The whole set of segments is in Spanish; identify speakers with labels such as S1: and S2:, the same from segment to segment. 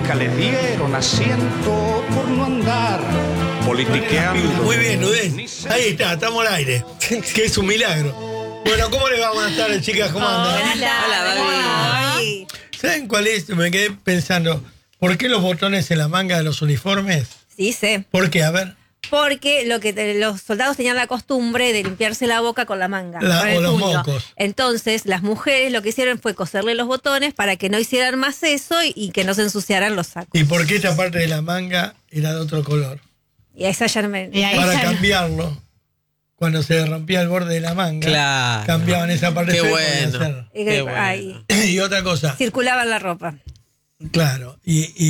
S1: nunca le dieron asiento por no andar politiqueando.
S2: Muy bien, Nudez. Ahí está, estamos al aire. Que es un milagro. Bueno, ¿cómo les va? Buenas tardes, chicas, ¿cómo andan?
S3: Hola, Babi.
S2: ¿Saben cuál es? Me quedé pensando, ¿por qué los botones en la manga de los uniformes?
S3: Sí, sé.
S2: ¿Por qué? A ver.
S3: Porque los soldados tenían la costumbre de limpiarse la boca con la manga. Con el
S2: O los
S3: puño.
S2: mocos.
S3: Entonces, las mujeres lo que hicieron fue coserle los botones para que no hicieran más eso y que no se ensuciaran los sacos.
S2: ¿Y por qué esta parte de la manga era de otro color?
S3: Y a esa ya no me...
S2: Para cambiarlo. Cuando se rompía el borde de la manga,
S4: claro,
S2: cambiaban esa parte.
S4: Qué
S2: de
S4: bueno.
S3: Qué
S4: bueno.
S3: Ahí.
S2: Y otra cosa.
S3: Circulaban la ropa.
S2: Claro.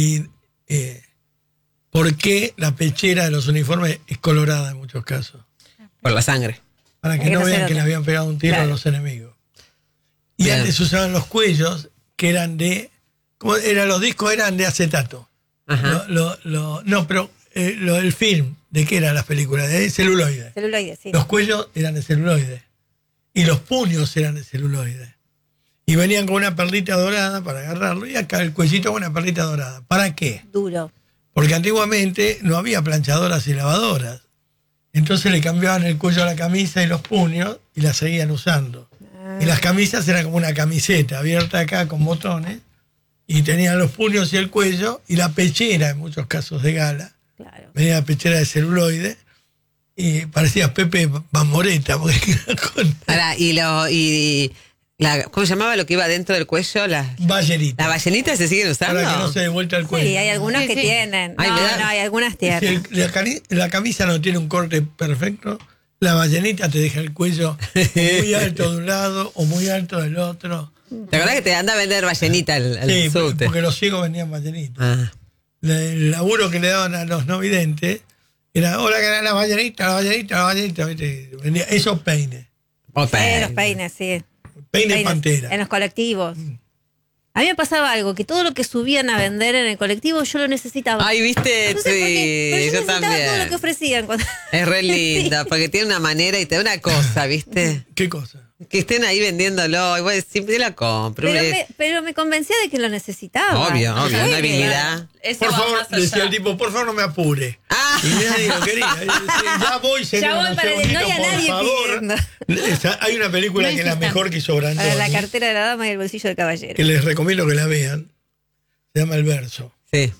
S2: ¿Por qué la pechera de los uniformes es colorada en muchos casos?
S4: Por la sangre.
S2: Para que no vean que le habían pegado un tiro a los enemigos. Y
S4: Bien.
S2: antes usaban los cuellos que eran de... ¿Cómo eran los discos? Eran de acetato.
S4: Ajá.
S2: El film, ¿de qué eran las películas? De celuloide.
S3: Celuloide, sí.
S2: Los cuellos eran de celuloide. Y los puños eran de celuloide. Y venían con una perlita dorada para agarrarlo. Y acá el cuellito con una perlita dorada. ¿Para qué?
S3: Duro.
S2: Porque antiguamente no había planchadoras y lavadoras. Entonces le cambiaban el cuello a la camisa y los puños y la seguían usando. Y las camisas eran como una camiseta abierta acá con botones. Y tenían los puños y el cuello y la pechera, en muchos casos de gala.
S3: Claro.
S2: Venía la pechera de celuloide y parecía Pepe Bamoreta.
S4: Ahora, ¿cómo se llamaba lo que iba dentro del cuello?
S2: Ballenita.
S4: ¿La ballenita se siguen usando?
S2: Para que no se dé vuelta el cuello.
S3: Sí, hay algunos que tienen.
S4: Ay,
S3: No, hay algunas tienen.
S2: Si la camisa no tiene un corte perfecto, la ballenita te deja el cuello muy alto de un lado o muy alto del otro.
S4: ¿Te acordás que te anda a vender ballenita el
S2: Sí,
S4: subte?
S2: porque los ciegos vendían ballenita.
S4: Ah.
S2: El laburo que le daban a los no videntes era, hola, que era la ballenita, ¿viste? Vendía esos peines.
S3: Los peines, sí.
S2: Peines pantera.
S3: En los colectivos. A mí me pasaba algo, que todo lo que subían a vender en el colectivo yo lo necesitaba.
S4: Ay, ¿viste?
S3: No sé por qué, pero
S4: Sí, yo
S3: necesitaba
S4: también.
S3: todo lo que ofrecían.
S4: Es re linda,
S3: Sí.
S4: porque tiene una manera y te da una cosa, ¿viste?
S2: ¿Qué cosa?
S4: Que estén ahí vendiéndolo, y vos siempre la compro.
S3: Pero me convencía de que lo necesitaba.
S4: Obvio,
S3: Sí.
S4: una habilidad.
S5: Eso
S2: Por
S5: va
S2: favor,
S5: más allá.
S2: decía el tipo, por favor no me apure.
S4: Ah.
S2: Y nadie lo quería. Y decía, ya voy, señor.
S3: Ya voy
S2: un
S3: para
S2: segundito,
S3: no hay a
S2: por
S3: nadie
S2: favor.
S3: pidiendo.
S2: Hay una película
S5: No
S2: que es la
S5: insistan.
S2: mejor que hizo Brandoni,
S3: Para la cartera de la dama y el bolsillo del caballero.
S2: que les recomiendo que la vean. Se llama El Verso.
S4: Sí.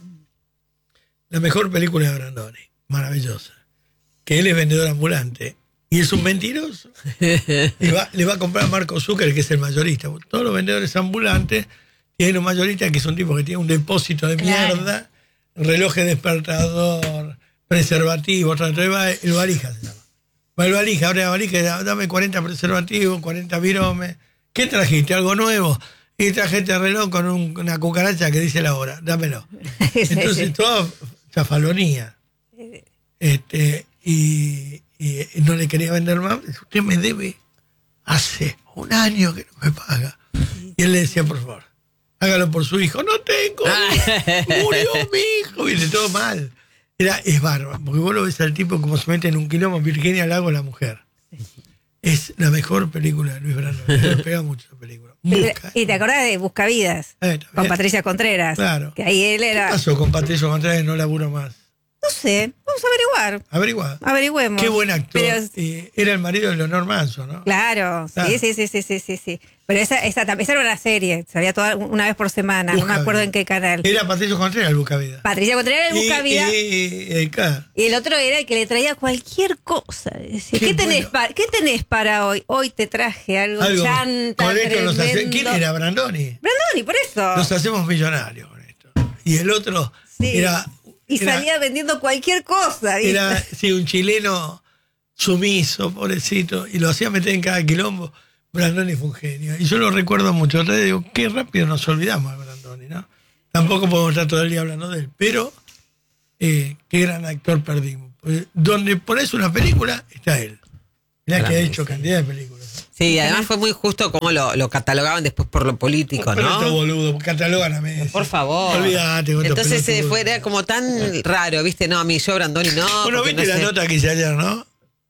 S2: La mejor película de Brandoni. Maravillosa. Que él es vendedor ambulante. Y es un mentiroso. Le va a comprar a Marco Zucker, que es el mayorista. Todos los vendedores ambulantes tienen un mayorista que es un tipo que tiene un depósito de mierda, reloj de despertador, preservativo, va el valija se llama. Va el valija, abre la valija y dice, dame 40 preservativos, 40 viromes. ¿Qué trajiste? ¿Algo nuevo? Y traje este reloj con una cucaracha que dice la hora, dámelo. Entonces toda chafalonía. Y no le quería vender más. Usted me debe hace un año que no me paga. Y él le decía, por favor, hágalo por su hijo. No tengo, murió mi hijo. Viene todo mal. Es bárbaro, porque vos lo ves al tipo como se mete en un quilombo. Virginia Lago, la mujer. Es la mejor película de Luis Brandoni. Me pega mucho esa película. Busca.
S3: Y te acordás de Buscavidas, con Patricia Contreras.
S2: Claro.
S3: Que ahí él
S2: ¿Qué
S3: era...
S2: pasó con Patricio Contreras? No laburo más.
S3: No sé, vamos a averiguar.
S2: Averigua.
S3: Averigüemos.
S2: Qué buen actor.
S3: Pero,
S2: Era el marido de Leonor Manso, ¿no?
S3: claro,
S2: Claro.
S3: sí. Pero esa era una serie, se veía toda una vez por semana, no me
S2: Busca
S3: acuerdo
S2: Vida.
S3: en qué canal.
S2: Era Patricio Contreras el Buscavida.
S3: Patricia Contreras el Buscavidas.
S2: Claro.
S3: Y el otro era el que le traía cualquier cosa. Decía,
S2: Qué
S3: ¿Qué tenés para hoy? Hoy te traje algo chanta,
S2: Con esto nos hace,
S3: tremendo.
S2: ¿quién era Brandoni?
S3: Brandoni, por eso.
S2: Nos hacemos millonarios con esto. Y el otro
S3: Sí.
S2: era
S3: salía vendiendo cualquier cosa. ¿viste?
S2: era sí, un chileno sumiso, pobrecito, y lo hacía meter en cada quilombo. Brandoni fue un genio. Y yo lo recuerdo mucho. Otra vez digo, qué rápido nos olvidamos de Brandoni, ¿no? Tampoco podemos estar todo el día hablando de él, pero qué gran actor perdimos. Pues, donde pones una película, está él. Mirá que ha hecho cantidad de películas.
S4: Sí, además fue muy justo cómo lo catalogaban después por lo político,
S2: Pero estos
S4: ¿no?
S2: boludos, catalogan a Messi.
S4: Por favor.
S2: Olvídate. con estos
S4: Entonces
S2: pelotudos.
S4: era como tan raro, ¿viste? No, a mí yo, Brandoni, no.
S2: Bueno,
S4: porque
S2: viste
S4: no
S2: la
S4: sé.
S2: nota que hice ayer, ¿no?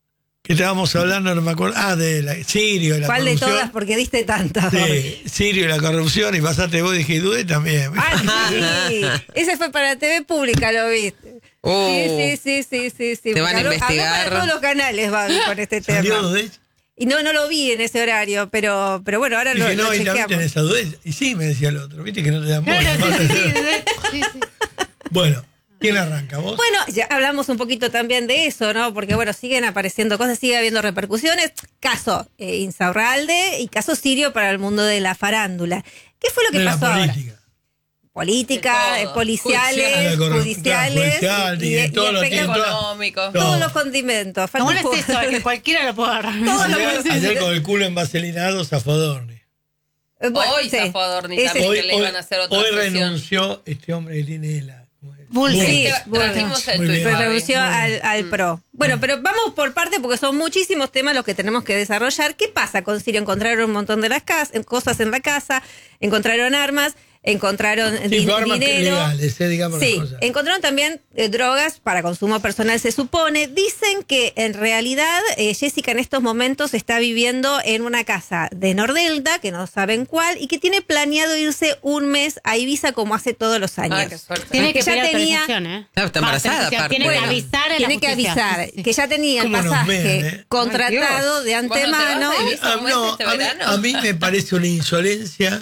S2: que estábamos hablando, no me acuerdo, de Sirio y la
S3: ¿Cuál de
S2: corrupción.
S3: todas? Porque diste tantas.
S2: Sí, Sirio y la corrupción, y pasaste vos y dije, dudé también.
S3: Sí. Ese fue para TV Pública, lo viste. Sí.
S4: Te van a investigar.
S3: Habló para todos los canales, Babi, con este tema.
S2: ¿Salió Dudé?
S3: Y no lo vi en ese horario, pero bueno, ahora
S2: Dije,
S3: lo
S2: no, y la viste en
S3: chequeamos.
S2: esa Dudé. Y sí, me decía el otro, viste que no te dan bola.
S5: Claro, sí.
S2: Bueno, ¿quién arranca? ¿Vos?
S3: Bueno, ya hablamos un poquito también de eso, ¿no? Porque, bueno, siguen apareciendo cosas, sigue habiendo repercusiones. Caso Insaurralde y caso Sirio para el mundo de la farándula. ¿Qué fue lo que
S2: de
S3: pasó
S2: la
S3: ahora?
S2: política.
S3: Política,
S5: De todo.
S3: policiales, judiciales
S2: judicial, y de todo lo
S3: espectáculos.
S2: tiene todo.
S5: Económico.
S2: No.
S3: Todos los condimentos.
S5: Lo
S3: Falta
S5: bueno
S3: un
S5: es eso, que cualquiera lo puede agarrar.
S2: Ayer con el culo envaselinado, Zafodorni.
S3: Bueno,
S5: Hoy
S3: sí.
S5: zafó a Dorni
S3: Ese-
S5: también, que le iban a hacer otra
S2: hoy
S5: sesión.
S2: renunció este hombre que tiene la... ¿cómo es?
S5: Bullseye.
S3: Sí,
S5: Que trajimos el
S2: Muy
S5: tuit,
S2: bien.
S3: Pero
S5: Fabi.
S3: renunció al PRO. Bueno, pero vamos por parte porque son muchísimos temas los que tenemos que desarrollar. ¿Qué pasa con Sirio? Encontraron un montón de las cosas en la casa, encontraron armas, encontraron
S2: Sí, armas
S3: dinero.
S2: legales, digamos
S3: Sí,
S2: las cosas.
S3: encontraron también drogas para consumo personal, se supone. Dicen que en realidad Jessica en estos momentos está viviendo en una casa de Nordelta, que no saben cuál, y que tiene planeado irse un mes a Ibiza como hace todos los años.
S5: Ay, qué suerte.
S3: Que
S5: Tiene
S3: ya
S5: pedir
S3: tenía-
S5: autorización, ¿eh?
S4: Claro, está embarazada, aparte.
S5: Tiene que
S4: Bueno,
S5: avisar a la
S3: Tiene que
S5: justicia.
S3: avisar
S5: Sí, sí.
S3: que ya tenía el
S2: ¿Cómo nos
S3: pasaje
S2: ven, eh?
S3: contratado
S4: Ay,
S3: de
S5: Bueno, ¿te
S3: antemano.
S5: vas a Ibiza un mes este verano?
S2: a mí me parece una insolencia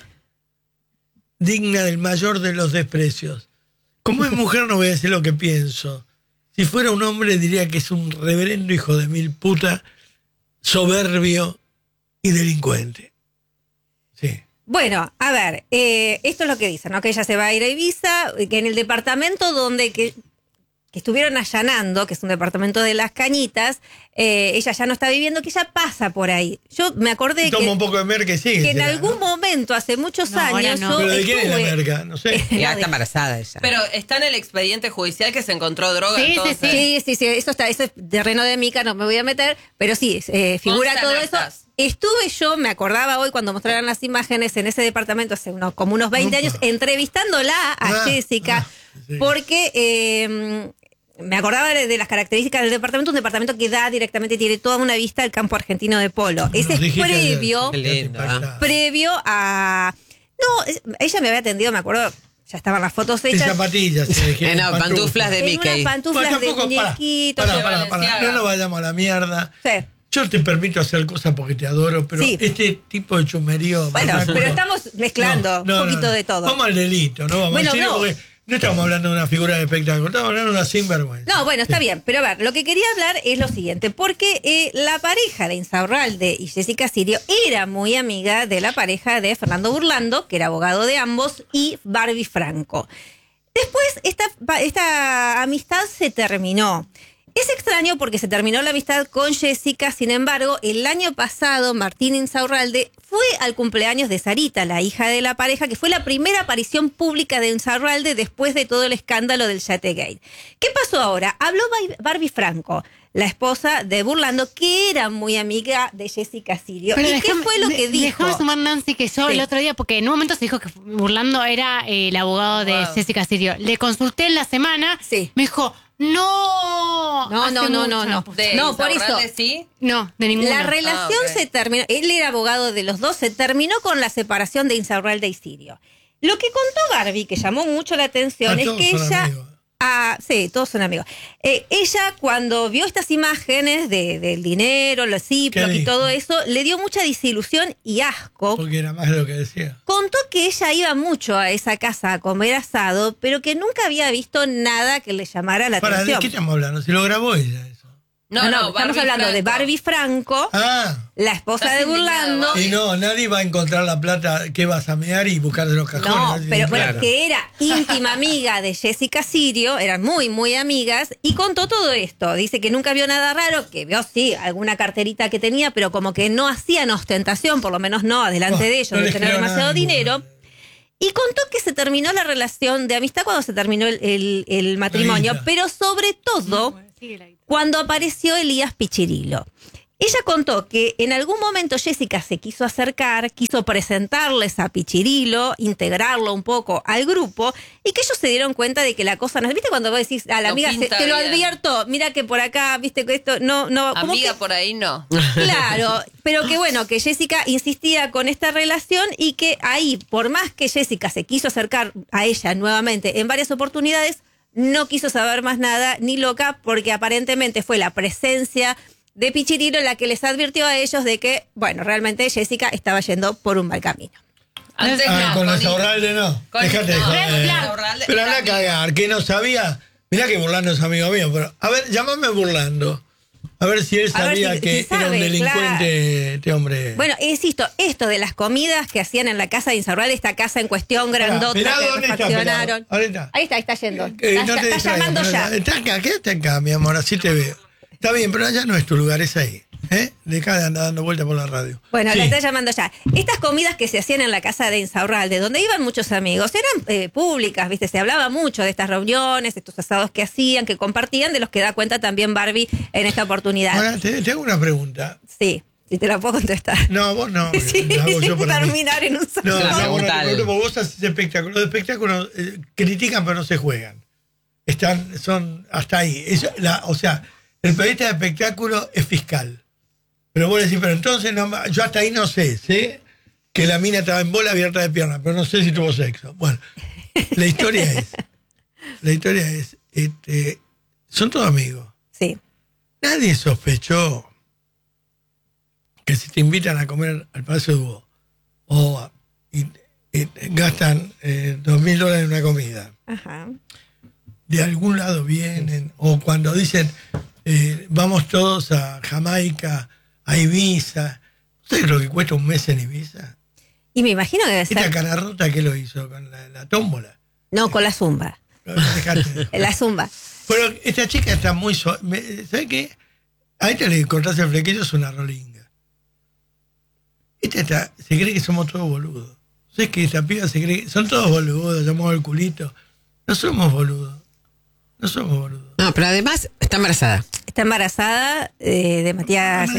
S2: digna del mayor de los desprecios. Como es mujer no voy a decir lo que pienso. Si fuera un hombre diría que es un reverendo hijo de mil puta, soberbio y delincuente. Sí.
S3: Bueno, a ver, esto es lo que dicen, ¿no? Que ella se va a ir a Ibiza, que en el departamento donde que estuvieron allanando, que es un departamento de Las Cañitas, ella ya no está viviendo, que ella pasa por ahí. Yo me acordé
S2: Toma un poco de merca y sigue.
S3: que en
S2: será,
S3: algún
S2: ¿no?
S3: momento, hace muchos
S5: No, ahora
S3: años,
S5: no.
S3: yo
S2: ¿Pero de quién es la
S3: estuve-
S2: merca? No sé.
S4: Ya está embarazada ella.
S5: Pero está en el expediente judicial que se encontró droga. Sí, sí, entonces.
S3: Sí, eso es terreno de Mica, no me voy a meter, pero sí, figura
S5: Constan
S3: todo eso.
S5: actas.
S3: Estuve yo, me acordaba hoy cuando mostraron las imágenes en ese departamento hace como unos 20
S2: Upa.
S3: años, entrevistándola a Jessica,
S2: sí.
S3: porque me acordaba de las características del departamento, un departamento que da directamente, tiene toda una vista al campo argentino de polo. Ese
S2: Nos
S3: es
S2: dijiste ayer,
S3: previo,
S4: Qué lindo,
S3: previo a... No, ella me había atendido, me acuerdo, ya estaban las fotos
S2: Y
S3: hechas.
S2: zapatillas.
S4: No, pantuflas de
S3: En
S4: Mickey.
S3: unas pantuflas de muñequito.
S5: Balenciaga.
S2: No nos vayamos a la mierda.
S3: Sí.
S2: Yo te permito hacer cosas porque te adoro, pero
S3: Sí.
S2: este tipo de chumerío...
S3: Bueno,
S2: vernáculo,
S3: pero estamos mezclando un poquito de todo.
S2: Vamos al delito, ¿no? Vamos
S3: Bueno,
S2: al cine
S3: no.
S2: porque no estamos hablando de una figura de espectáculo, estamos hablando de una sinvergüenza.
S3: No, bueno, está bien, pero a ver, lo que quería hablar es lo siguiente, porque la pareja de Insaurralde y Jessica Sirio era muy amiga de la pareja de Fernando Burlando, que era abogado de ambos, y Barbie Franco. Después, esta amistad se terminó. Es extraño porque se terminó la amistad con Jessica, sin embargo, el año pasado Martín Insaurralde fue al cumpleaños de Sarita, la hija de la pareja, que fue la primera aparición pública de Insaurralde después de todo el escándalo del Yategate. ¿Qué pasó ahora? Habló Barbie Franco, la esposa de Burlando, que era muy amiga de Jessica Sirio. ¿Y qué fue lo que dijo?
S5: Déjame sumar, Nancy, que yo
S3: Sí.
S5: el otro día, porque en un momento se dijo que Burlando era el abogado de
S3: Wow.
S5: Jessica Sirio. Le consulté en la semana,
S3: Sí.
S5: me dijo, no.
S3: No,
S5: hace
S3: no, no,
S5: mucho
S3: no, no.
S5: puse. De
S3: No, por
S5: Insaurralde,
S3: eso.
S5: sí. No, de ninguno.
S3: La relación
S5: ok.
S3: se terminó, él era abogado de los dos, se terminó con la separación de Insaurralde y Sirio. Lo que contó Barbie, que llamó mucho la atención, es
S2: todos
S3: que
S2: son
S3: ella...
S2: amigos.
S3: Sí, todos son amigos. Ella, cuando vio estas imágenes del dinero, los Ziploc
S2: ¿Qué
S3: y
S2: dijo?
S3: todo eso, le dio mucha desilusión y asco.
S2: Porque era más de lo que decía.
S3: Contó que ella iba mucho a esa casa a comer asado, pero que nunca había visto nada que le llamara la
S2: Para, ¿de
S3: atención.
S2: qué estamos hablando? Si lo grabó ella eso.
S3: No, estamos
S5: Barbie
S3: hablando de
S5: Franco.
S3: Barbie Franco,
S2: Ah,
S3: la esposa
S5: Estás
S3: de
S5: indignado,
S3: Burlando.
S5: Barbie.
S2: y no, nadie va a encontrar la plata que vas a mear y buscar de los cajones.
S3: No,
S2: Así,
S3: pero bueno,
S2: claro.
S3: que era íntima amiga de Jessica Sirio, eran muy, muy amigas, y contó todo esto. Dice que nunca vio nada raro, que vio, sí, alguna carterita que tenía, pero como que no hacían ostentación, por lo menos no adelante
S2: Oh,
S3: de ellos,
S2: no
S3: de
S2: les
S3: tener
S2: creo
S3: demasiado
S2: nada,
S3: dinero.
S2: ninguno.
S3: Y contó que se terminó la relación de amistad cuando se terminó el matrimonio,
S2: guita.
S3: pero sobre todo
S5: Sigue la guita.
S3: cuando apareció Elías Pichirilo. Ella contó que en algún momento Jessica se quiso acercar, quiso presentarles a Pichirilo, integrarlo un poco al grupo, y que ellos se dieron cuenta de que la cosa no es, ¿viste cuando vos decís a la
S6: No
S3: amiga,
S6: pinta
S3: te lo
S6: bien.
S3: advierto, mira que por acá, viste que esto, no, como
S6: Amiga,
S3: que,
S6: por ahí no.
S3: claro, pero que bueno, que Jessica insistía con esta relación y que ahí, por más que Jessica se quiso acercar a ella nuevamente en varias oportunidades, no quiso saber más nada, ni loca, porque aparentemente fue la presencia de Pichirilo la que les advirtió a ellos de que, bueno, realmente Jessica estaba yendo por un mal camino.
S6: Antes no,
S2: con los
S6: Connie.
S2: Saurralde no.
S6: Con-
S2: Déjate de
S6: no,
S2: joder.
S5: claro.
S6: Saurralde
S2: Pero
S6: era
S2: anda a
S6: amigo.
S2: cagar, que no sabía. Mirá que Burlando es amigo mío, pero a ver, llámame Burlando. A ver si él
S3: A ver
S2: sabía
S3: si
S2: que era un
S3: sabe,
S2: delincuente este hombre.
S3: Bueno, insisto, esto de las comidas que hacían en la casa de Insaurralde, esta casa en cuestión grandota
S2: Pelado,
S3: que
S2: ¿dónde está
S3: refaccionaron.
S2: Pelado? Ahorita.
S3: Ahí está yendo.
S2: Que
S3: Está,
S2: no te
S3: está
S2: distraigas,
S3: llamando
S2: pero
S3: ya.
S2: Está acá, quédate acá, mi amor, así te veo. Está bien, pero allá no es tu lugar, es ahí. Dejá de andar dando vueltas por la radio.
S3: Bueno,
S2: Sí.
S3: la está llamando ya. Estas comidas que se hacían en la casa de Insaurralde, donde iban muchos amigos, eran públicas, ¿viste? Se hablaba mucho de estas reuniones, de estos asados que hacían, que compartían, de los que da cuenta también Barbie en esta oportunidad.
S2: Ahora, te hago una pregunta.
S3: Sí, si te la puedo contestar.
S2: No, vos no.
S3: Sí,
S2: la hago yo
S3: sin
S2: para mí.
S3: terminar en un solo.
S2: No,
S4: Claro,
S2: no, bueno,
S4: preguntale.
S2: porque vos haces espectáculos. Los espectáculos critican pero no se juegan. Son hasta ahí. O sea, el periodista de espectáculo es fiscal. Pero vos decís, pero entonces yo hasta ahí no sé. Sé que la mina estaba en bola abierta de pierna, pero no sé si tuvo sexo. Bueno, la historia es, son todos amigos.
S3: Sí.
S2: Nadie sospechó que si te invitan a comer al Palacio de Hugo y gastan $2.000 en una comida,
S3: Ajá.
S2: de algún lado vienen, o cuando dicen vamos todos a Jamaica, a Ibiza. ¿Sabes lo que cuesta un mes en Ibiza?
S3: Y me imagino que debe
S2: Esta
S3: ser.
S2: cara rota que lo hizo con la tómbola.
S3: No, con la zumba.
S2: Dejate.
S3: La zumba.
S2: Pero esta chica está muy... ¿Sabes qué? A esta le cortás el flequillo, es una rolinga. Se cree que somos todos boludos. ¿Sabes que esta piba se cree que son todos boludos, llamamos el culito? No somos boludos. No somos boludos.
S4: No, pero además está embarazada.
S3: Está embarazada de Matías.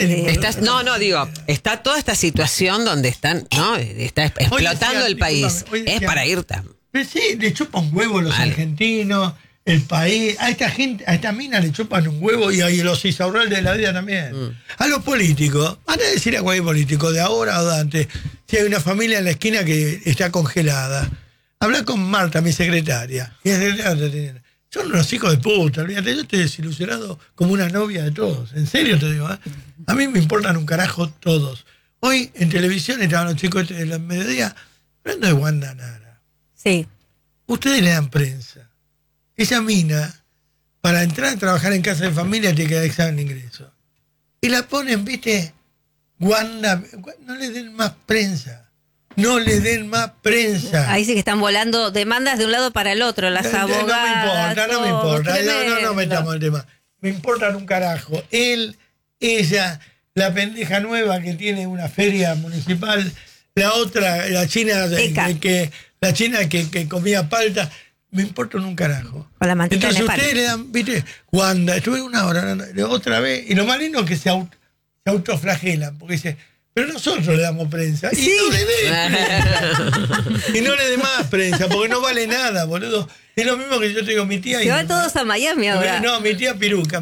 S4: Está toda esta situación donde están, ¿no? Está explotando el país.
S2: Discúlpame, hoy
S4: Es
S2: decía-
S4: para irte.
S2: Pero sí, le chupan un huevo los
S4: Vale.
S2: argentinos, el país. A esta gente, a esta mina le chupan un huevo y a los Isaurralde de la vida también. A los políticos, van a decir a cualquier político, de ahora o de antes, si hay una familia en la esquina que está congelada. Habla con Marta, mi secretaria. Y es secretaria. Son unos hijos de puta, olvídate, yo estoy desilusionado como una novia de todos. En serio te digo, ¿eh? A mí me importan un carajo todos. Hoy en televisión estaban los chicos de la mediodía hablando de Wanda Nara.
S3: Sí.
S2: Ustedes le dan prensa. Esa mina, para entrar a trabajar en casa de familia, tiene que dar examen de ingreso. Y la ponen, viste, Wanda, no le den más prensa. No le den más prensa.
S3: Ahí sí que están volando demandas de un lado para el otro, las abogadas.
S2: No me importa.
S3: todo,
S2: No
S3: tremendo.
S2: metamos el tema. Me importan un carajo. Él, ella, la pendeja nueva que tiene una feria municipal, la otra, la china
S3: Eka.
S2: la china que comía palta. Me importan un carajo.
S3: Con la mantita
S2: Entonces
S3: de Nepal.
S2: ustedes le dan, viste, Wanda, estuve una hora, otra vez, y lo más lindo es que se autoflagelan, porque dice, pero nosotros le damos prensa. Y no le den prensa. Y no le den más prensa, porque no vale nada, boludo. Es lo mismo que yo te digo, mi tía.
S3: Se van todos a Miami ahora.
S2: No, mi tía Piruca.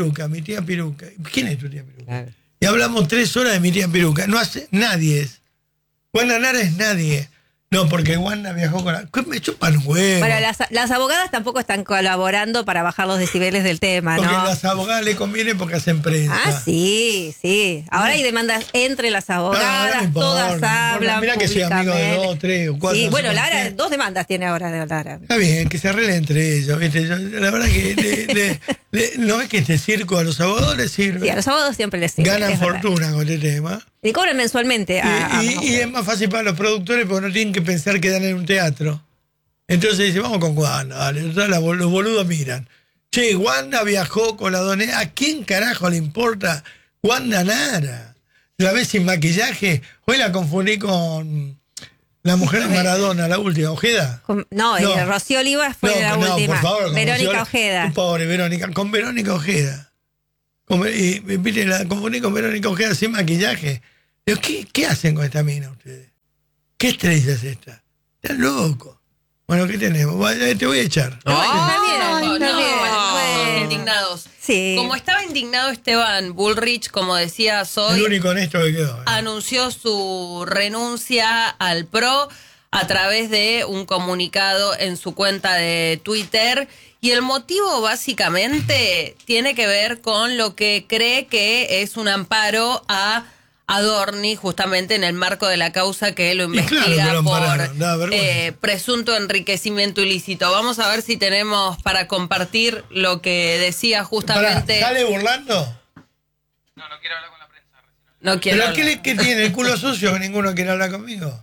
S2: ¿Quién es tu tía Piruca?
S4: Claro.
S2: Y hablamos 3 horas de mi tía Piruca. No hace, nadie es. Wanda Nara es nadie. No, porque Wanda viajó con la... Me chupan un huevo.
S3: Bueno, las abogadas tampoco están colaborando para bajar los decibeles del tema,
S2: Porque
S3: ¿no?
S2: a las abogadas le conviene porque hacen prensa.
S3: Ah, sí, sí. Ahora hay demandas entre las abogadas,
S2: no importa,
S3: todas
S2: no importa.
S3: hablan.
S2: Mirá que soy amigo de
S3: públicamente.
S2: 2, 3 o 4.
S3: Sí, bueno,
S2: no sé
S3: Lara,
S2: qué.
S3: 2 demandas tiene ahora de Lara.
S2: Está bien, que se arreglen entre ellos, ¿viste? La verdad que no es que este circo a los abogados les sirve.
S3: Sí, a los abogados siempre les sirve.
S2: Ganan
S3: es verdad.
S2: fortuna con este tema.
S3: Y cobran mensualmente a
S2: Y es más fácil para los productores porque no tienen que pensar que dan en un teatro. Entonces dice, vamos con Wanda, dale. Entonces los boludos miran. Che, Wanda viajó con la donera. ¿A quién carajo le importa Wanda Nara? La ves sin maquillaje. Hoy la confundí con la mujer de Maradona, la última, Ojeda.
S3: No, Rocío Olivas fue la última.
S2: por favor, con
S3: Verónica
S2: Rocío-
S3: Ojeda.
S2: Pobre Verónica, con Verónica Ojeda. viste, la confundí con Verónica Ojeda sin maquillaje. Digo, ¿qué hacen con esta mina ustedes? ¿Qué estrella es esta? Están locos. Bueno, ¿qué tenemos? Te voy a echar.
S3: Está bien,
S6: No,
S3: está bien.
S6: bueno, indignados.
S3: Sí.
S6: Como estaba indignado Esteban Bullrich, como decías
S2: El
S6: hoy,
S2: único honesto que quedó.
S6: anunció su renuncia al PRO a través de un comunicado en su cuenta de Twitter. Y el motivo básicamente tiene que ver con lo que cree que es un amparo a Adorni, justamente en el marco de la causa que lo
S2: Y claro
S6: investiga
S2: que lo
S6: por
S2: ampararon, da vergüenza.
S6: presunto enriquecimiento ilícito. Vamos a ver si tenemos para compartir lo que decía justamente.
S2: ¿Sale burlando?
S6: No quiero
S2: ¿Pero
S6: hablar.
S2: qué tiene? ¿El culo sucio que ninguno quiere hablar conmigo?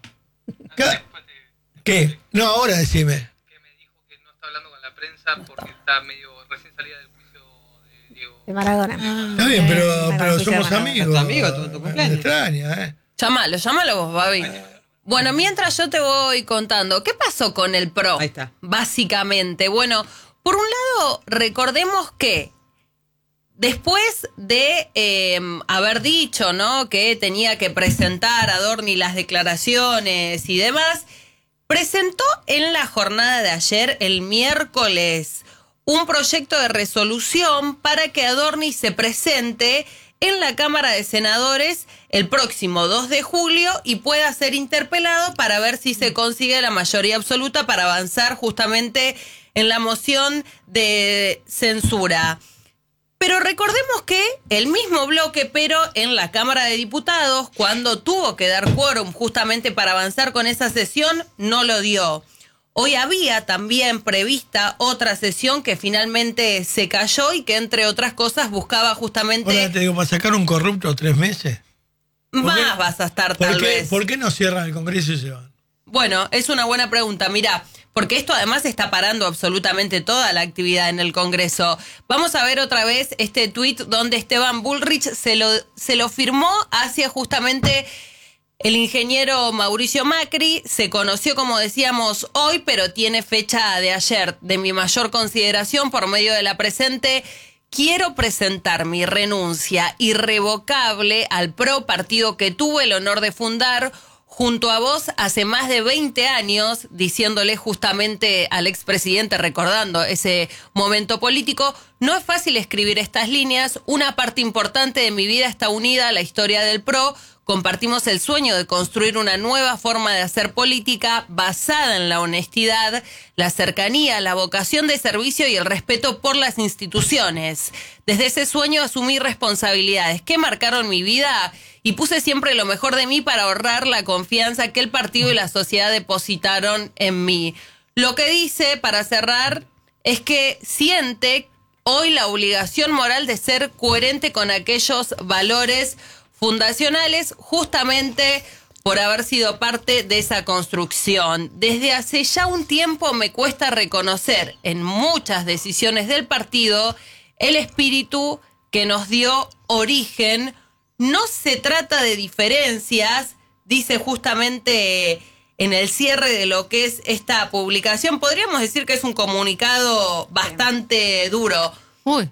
S2: ¿Qué? No, ahora decime.
S7: Que me dijo que no está hablando con la prensa porque está medio recién salida del juicio de Diego.
S3: De Maradona.
S2: Está bien, pero
S3: Maradona,
S2: somos
S3: Maradona.
S2: amigos.
S4: Tu amigo, tu cumpleaños.
S2: Me extraña,
S6: Llámalo vos, Babi. Bueno, mientras yo te voy contando, ¿qué pasó con el PRO?
S4: Ahí está.
S6: Básicamente, bueno, por un lado, recordemos que después de haber dicho, ¿no?, que tenía que presentar a Adorni las declaraciones y demás, presentó en la jornada de ayer, el miércoles, un proyecto de resolución para que Adorni se presente en la Cámara de Senadores el próximo 2 de julio y pueda ser interpelado para ver si se consigue la mayoría absoluta para avanzar justamente en la moción de censura. Pero recordemos que el mismo bloque, pero en la Cámara de Diputados, cuando tuvo que dar quórum justamente para avanzar con esa sesión, no lo dio. Hoy había también prevista otra sesión que finalmente se cayó y que, entre otras cosas, buscaba justamente...
S2: Ahora te digo, ¿para sacar un corrupto 3 meses?
S6: Más vas a estar tal vez.
S2: ¿Por qué no cierran el Congreso y se van?
S6: Bueno, es una buena pregunta. Mirá, porque esto además está parando absolutamente toda la actividad en el Congreso. Vamos a ver otra vez este tuit donde Esteban Bullrich se lo firmó hacia justamente el ingeniero Mauricio Macri. Se conoció, como decíamos, hoy, pero tiene fecha de ayer. De mi mayor consideración, por medio de la presente, quiero presentar mi renuncia irrevocable al PRO, partido que tuve el honor de fundar junto a vos hace más de 20 años, diciéndole justamente al expresidente, recordando ese momento político. No es fácil escribir estas líneas. Una parte importante de mi vida está unida a la historia del PRO. Compartimos el sueño de construir una nueva forma de hacer política basada en la honestidad, la cercanía, la vocación de servicio y el respeto por las instituciones. Desde ese sueño asumí responsabilidades que marcaron mi vida y puse siempre lo mejor de mí para ahorrar la confianza que el partido y la sociedad depositaron en mí. Lo que dice, para cerrar, es que siente hoy la obligación moral de ser coherente con aquellos valores fundacionales, justamente por haber sido parte de esa construcción. Desde hace ya un tiempo me cuesta reconocer en muchas decisiones del partido el espíritu que nos dio origen. No se trata de diferencias, dice justamente en el cierre de lo que es esta publicación. Podríamos decir que es un comunicado bastante duro.
S5: Uy.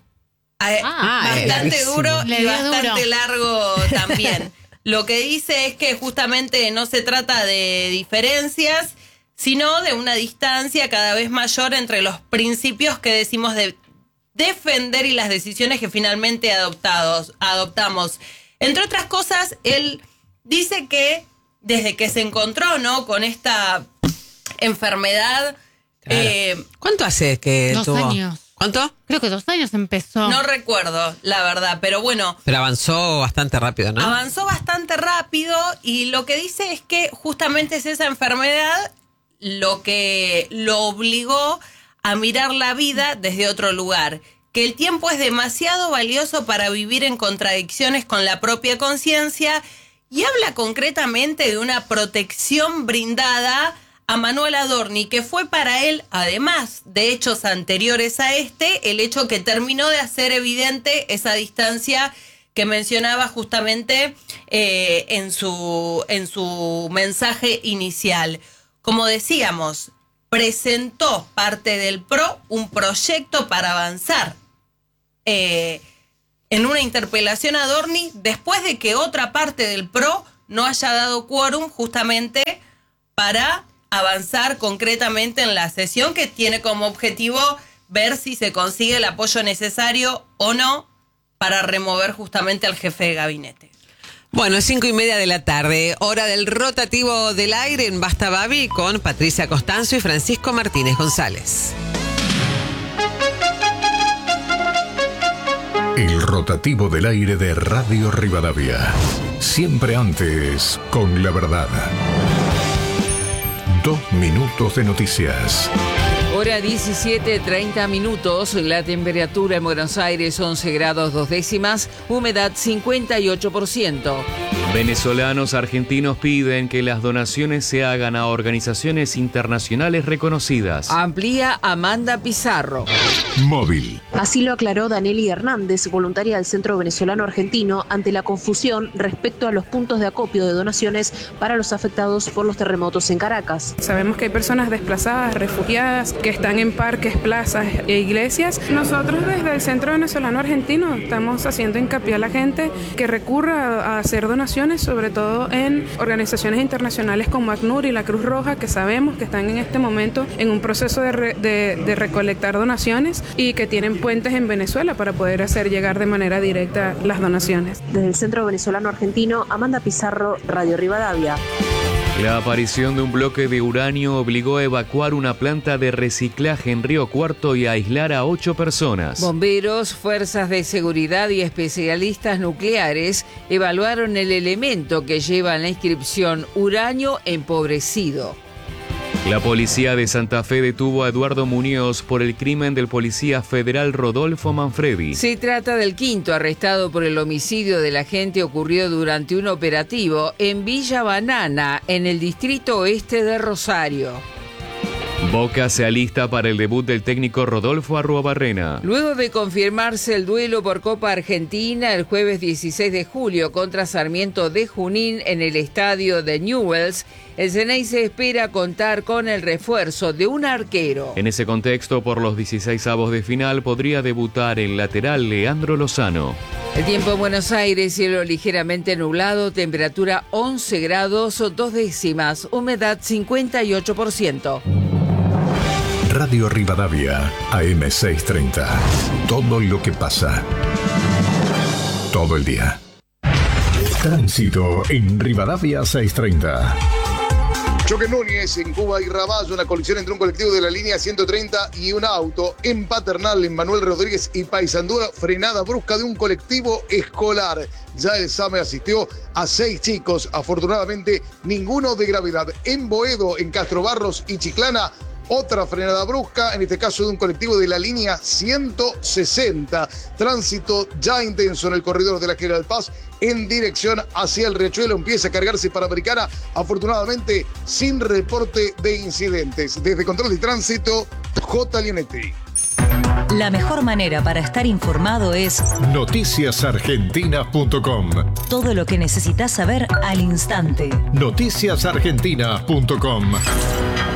S6: Bastante duro
S5: Le
S6: y
S5: dio
S6: bastante
S5: duro.
S6: largo también. Lo que dice es que justamente no se trata de diferencias, sino de una distancia cada vez mayor entre los principios que decimos de defender y las decisiones que finalmente adoptamos. Entre otras cosas, él dice que desde que se encontró, ¿no?, con esta enfermedad,
S4: Claro. ¿Cuánto hace que
S5: 2
S4: tuvo?
S5: años.
S4: ¿Cuánto?
S5: Creo que 2 años empezó.
S6: no recuerdo la verdad, pero bueno,
S4: Pero avanzó bastante rápido, ¿no?
S6: avanzó bastante rápido y lo que dice es que justamente es esa enfermedad lo que lo obligó a mirar la vida desde otro lugar, que el tiempo es demasiado valioso para vivir en contradicciones con la propia conciencia, y habla concretamente de una protección brindada a Manuel Adorni, que fue para él, además de hechos anteriores a este, el hecho que terminó de hacer evidente esa distancia que mencionaba justamente en su mensaje inicial. Como decíamos, presentó parte del PRO un proyecto para avanzar en en una interpelación a Dorni después de que otra parte del PRO no haya dado quórum justamente para avanzar concretamente en la sesión que tiene como objetivo ver si se consigue el apoyo necesario o no para remover justamente al jefe de gabinete.
S4: Bueno, 5:30 de la tarde, hora del rotativo del aire en Basta Babi con Patricia Costanzo y Francisco Martínez González.
S8: El rotativo del aire de Radio Rivadavia. Siempre antes, con la verdad. 2 minutos de noticias.
S9: Hora 17:30 minutos, la temperatura en Buenos Aires 11 grados 2 décimas, humedad 58%.
S10: Venezolanos argentinos piden que las donaciones se hagan a organizaciones internacionales reconocidas.
S9: Amplía Amanda Pizarro.
S8: Móvil.
S11: Así lo aclaró Daneli Hernández, voluntaria del Centro Venezolano Argentino, ante la confusión respecto a los puntos de acopio de donaciones para los afectados por los terremotos en Caracas.
S12: Sabemos que hay personas desplazadas, refugiadas, que están en parques, plazas e iglesias. Nosotros desde el Centro Venezolano Argentino estamos haciendo hincapié a la gente que recurra a hacer donaciones, sobre todo en organizaciones internacionales como ACNUR y la Cruz Roja, que sabemos que están en este momento en un proceso de recolectar donaciones y que tienen puentes en Venezuela para poder hacer llegar de manera directa las donaciones.
S11: Desde el Centro Venezolano Argentino, Amanda Pizarro, Radio Rivadavia.
S10: La aparición de un bloque de uranio obligó a evacuar una planta de reciclaje en Río Cuarto y a aislar a 8 personas.
S9: Bomberos, fuerzas de seguridad y especialistas nucleares evaluaron el elemento que lleva en la inscripción uranio empobrecido.
S10: La policía de Santa Fe detuvo a Eduardo Muñoz por el crimen del policía federal Rodolfo Manfredi.
S9: Se trata del 5º arrestado por el homicidio del agente ocurrido durante un operativo en Villa Banana, en el distrito oeste de Rosario.
S10: Boca se alista para el debut del técnico Rodolfo Arruabarrena.
S9: Luego de confirmarse el duelo por Copa Argentina el jueves 16 de julio contra Sarmiento de Junín en el estadio de Newell's, el Ceneice espera contar con el refuerzo de un arquero.
S10: En ese contexto, por los 16avos de final, podría debutar el lateral Leandro Lozano.
S9: El tiempo en Buenos Aires, cielo ligeramente nublado, temperatura 11 grados 2 décimas, humedad 58%.
S8: Radio Rivadavia, AM630. Todo lo que pasa. Todo el día. Tránsito en Rivadavia 630.
S13: Choque Núñez en Cuba y Ramallo, una colisión entre un colectivo de la línea 130 y un auto. En Paternal, en Manuel Rodríguez y Paysandú, frenada brusca de un colectivo escolar. Ya el SAME asistió a 6 chicos, afortunadamente ninguno de gravedad. En Boedo, en Castro Barros y Chiclana, otra frenada brusca, en este caso de un colectivo de la línea 160. Tránsito ya intenso en el corredor de la General Paz en dirección hacia el Riachuelo. Empieza a cargarse Panamericana, afortunadamente sin reporte de incidentes. Desde Control de Tránsito, J. Lienetti.
S14: La mejor manera para estar informado es
S8: noticiasargentinas.com.
S14: Todo lo que necesitas saber al instante.
S8: Noticiasargentinas.com.